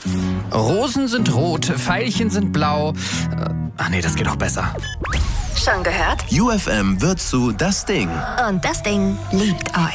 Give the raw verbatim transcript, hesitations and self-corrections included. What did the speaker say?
Rosen sind rot, Veilchen sind blau. Äh, ach nee, das geht doch besser. Schon gehört? U F M wird zu Das Ding. Und das Ding liebt euch.